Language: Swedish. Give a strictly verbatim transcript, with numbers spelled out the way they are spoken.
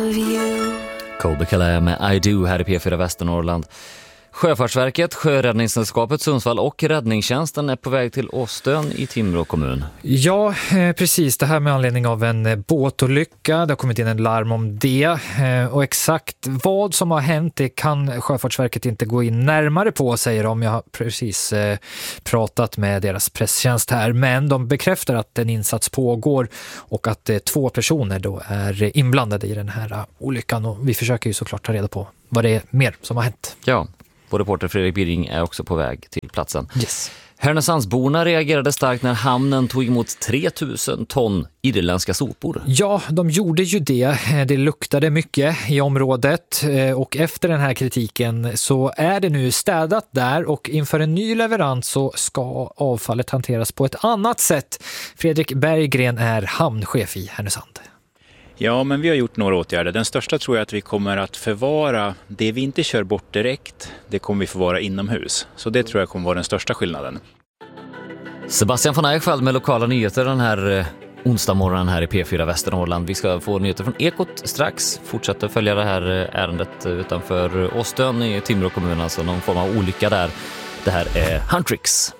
of you. Colby Calais med I Do här i P fyra Västernorrland. Sjöfartsverket, Sjöräddningssällskapet Sundsvall och Räddningstjänsten är på väg till Åstön i Timrå kommun. Ja, precis. Det här med anledning av en båtolycka. Det har kommit in en larm om det. Och exakt vad som har hänt det kan Sjöfartsverket inte gå in närmare på, säger de. Jag har precis pratat med deras presstjänst här. Men de bekräftar att en insats pågår och att två personer då är inblandade i den här olyckan. Och vi försöker ju såklart ta reda på vad det är mer som har hänt. Ja. Vår reporter Fredrik Birring är också på väg till platsen. Yes. Härnösandsborna reagerade starkt när hamnen tog emot tre tusen ton irländska sopor. Ja, de gjorde ju det. Det luktade mycket i området och efter den här kritiken så är det nu städat där och inför en ny leverans så ska avfallet hanteras på ett annat sätt. Fredrik Berggren är hamnchef i Härnösand. Ja, men vi har gjort några åtgärder. Den största tror jag att vi kommer att förvara det vi inte kör bort direkt. Det kommer vi förvara inomhus. Så det tror jag kommer vara den största skillnaden. Sebastian von Eichfeld med lokala nyheter den här eh, onsdag morgonen här i P fyra Västernorrland. Vi ska få nyheter från Ekot strax. Fortsätta följa det här ärendet utanför Åstön i Timrå kommun. Alltså någon form av olycka där. Det här är Huntrix.